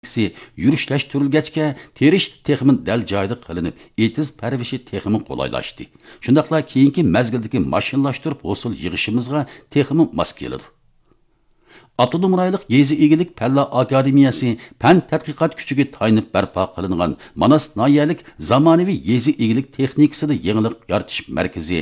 texnikasi yurishlashtiriilgachga terish texmin dal joyida qilinib, etiz parvishi texmin qulaylashdi. Shundaqla keyingi mazgildagi mashinalashtirib hosil yig'ishimizga texmin mos keladi. Avtonom rayonlik yezi egilik Palla Akademiyasi fan tadqiqot kuchiga tayanib barpo qilingan Manas noyalik zamonaviy yezi egilik texnikasida yangilik yaratish markazi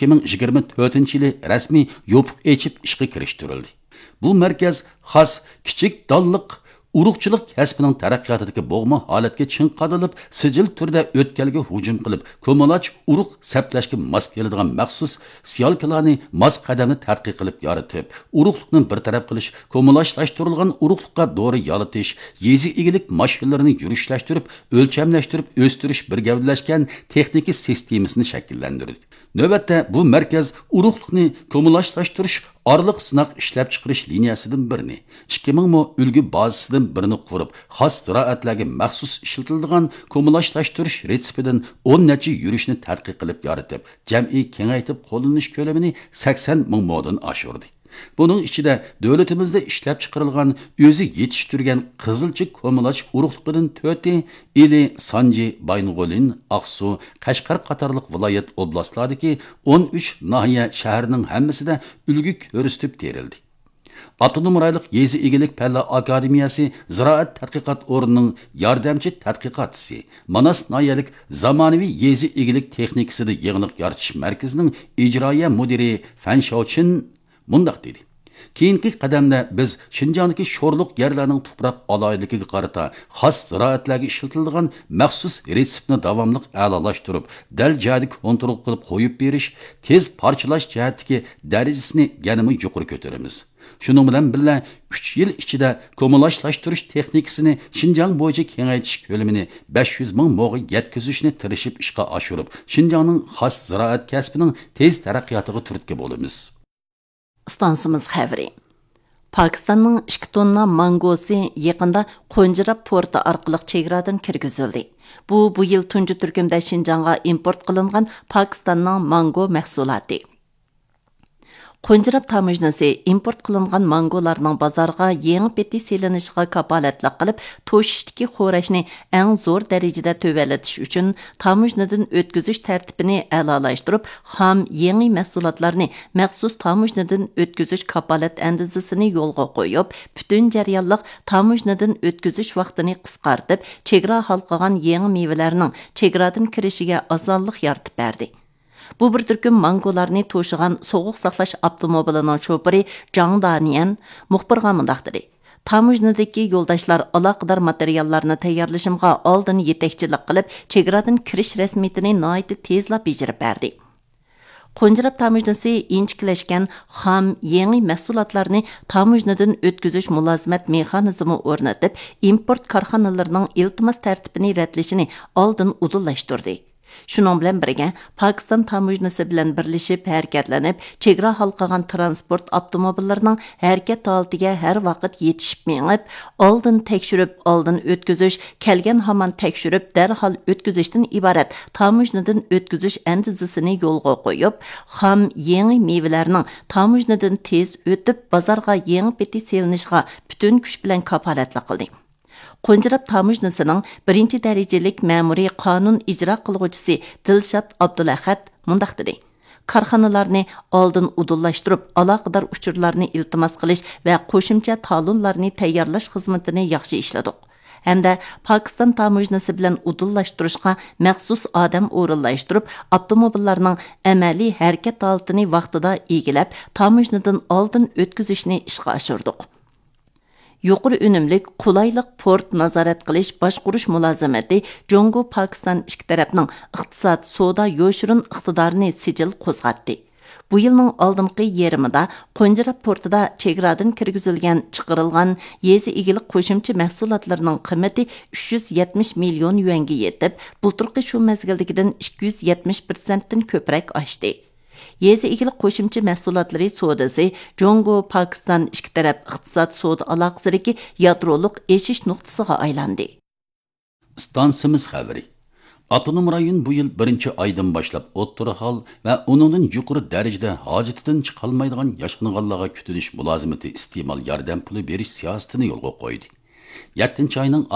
2024-yili rasmiy yopiq echib ishga kirishtirildi. Bu markaz xos kichik dalliq urug'chilik kasbining taraqqiyotidagi bo'g'ma holatga chin qadalib, sijil turda o'tkalga hujum qilib, ko'maloch urug' saplashga mos keladigan maxsus siyolkalarni mos qadamni tadqiq qilib yaratib, urug'likni bir taraf qilish, ko'maloshlashtirilgan urug'likqa doğru yalatish, yezi egilik mashinalarini yurishlashtırib, o'lchamlashtirib, o'stirish bir gavdalashgan texnika sistemasini shakllantirdi. Növbətdə bu mərkəz urug'likni ko'malashlashtirish orliq sinaq ishlab chiqarish liniyasidan birini, 2000 mo ulgu bazasidan birini qurib, xos ziroatlarga maxsus ishlatiladigan ko'malashlashtirish retsipidan 10 necha yurishni tadqiq qilib yaratib, jam'iy kengaytib qo'llanish ko'lamini 80 ming modan oshirdi. Bunun içinde devletimizde işlep çıkarılgan, özü yetiştirgen Kızılçı ko'malash urug'ligidan 4 ili Sanji, Baynug'olin, Aksu, Qashqar qatorliq viloyat oblastlardagi 13 nahiye şəhərinin hammasida ulgu ko'rsatib terildi. Avtonom rayonlik yezi egilik Palla Akademiyasi Ziraat tadqiqot o'rnining yordamchi tadqiqotchisi, Manas noyalik zamonaviy yezi egilik texnikasida yig'inlik yaratish markazining ijroiya mudiri Fan Shaochin mundaq dedi. Keyingi qadamda biz Şinjandagi sho'rliq yerlarning tuproq aloyiligiga qarata xos ziroatlarga ishlatiladigan maxsus retseptni davomli a'lolashtirib, dal joyda kontrol qilib qo'yib berish, tez parchalash jihatdagi darajasini yanada yuqori ko'taramiz. Shuning bilan birga 3 yil ichida ko'malashtirish texnikasini Şinjan bo'yicha kengaytirish ko'lamini 500 ming mo'ga yetkazishni tirishib ishga oshirib, Şinjanning xos ziroat kasbining tez taraqqiyotiga turtki bo'lamiz. Stansımız xəbəri. Pakistanның 2 tonna mangosi yaqında Qo'njirab porti orqali chegaradan kirgizildi. Bu yil tunji turkumda Şinjanga import qilingan Pakistanның mango mahsuloti. Qo'njirab tamojnasi import qilingan mangolarning bozorga yangi peti selinishiga kapolatlik qilib, to'shishdagi xo'rashni eng zo'r darajada tövəletish uchun tamojnadan o'tkazish tartibini a'lolashtirib, ham yangi mahsulotlarni maxsus tamojnadan o'tkazish kapolat andizasini yo'lga qo'yib, butun jarayonlik tamojnadan o'tkazish vaqtini qisqartib, chegara halqagan yangi mevalarning chegaradan kirishiga osonlik yaratib berdi. Bu bir türküm mangolarni to'shigan soğuq saqlash avtomobilining şoförü Jang Daniyan muxbirga mundaq dedi. Tamojnadagi yo'ldoshlar aloqador materiallarni tayyorlashimga oldin yetakchilik qilib, chegaradan kirish rasmiyatini nihoyat tezlab bajarib berdi. Qo'njirab tamojnasi inchiklashgan ham yangi mahsulotlarni tamojnadan o'tkazish mulozimat mexanizmi o'rnatib, import korxonalarining iltimos tartibini ratlashini oldin udullashtirdi. Şunun bilan birga Pakistan tamojnasi bilan birlashib harakatlanib, chegara halqagan transport avtomobillarining harakat holatiga har vaqt yetishib mengib, oldin tekshirib, oldin o'tkazish, kelgan hamon tekshirib, darhol o'tkazishdan iborat tamojnadan o'tkazish andizasini yo'lga qo'yib, ham yangi mevalarning tamojnadan tez o'tib, bozorga yangi peti selinishiga butun kuch bilan kapolatlik qildi. Qo'njirab tamojnasining birinchi darajalik ma'muriy qonun ijro qiluvchisi Dilshod Abdulahad mundaq dedi. Korxonalarni oldin udullashtirib, aloqador uchurlarni iltimos qilish va qo'shimcha talonlarni tayyorlash xizmatini yaxshi ishladik. Hamda Pakistan tamojnasi bilan udullashtirishga maxsus odam o'rinlashtirib, avtomobillarning amaliy harakat holatini vaqtida egilab, tamojnadan oldin o'tkazishni ishga oshirdik. Yuqori unumlik qulaylik port nazorat qilish boshqurish mulozamati Jongo Pakistan ikki tarafning iqtisod, savdo yo'shirin iqtidorini sijil qo'zg'atdi. Bu yilning oldingi yerimida Qo'njirab portida chegaradan kirgizilgan chiqarilgan yezi egilik qo'shimcha mahsulotlarining qiymati 370 million yuanga yetib, bulturqi shu mezgildagidan 270% dan ko'proq oshdi. Yezi egilik qo'shimcha mahsulotlari savdosi Jongo Pakistan ikki taraf iqtisod savdo aloqasidagi yadroliq eshish nuqtasiga aylandi. Stansimiz xabari. Avtonom rayon bu yil 1-oydan boshlab o'rta hol va uningdan yuqori darajada hojatidan chiqolmaydigan yashanganlarga kutilish mulozimati iste'mol yordam puli berish siyosatini yo'lga qo'ydi. 7-oyning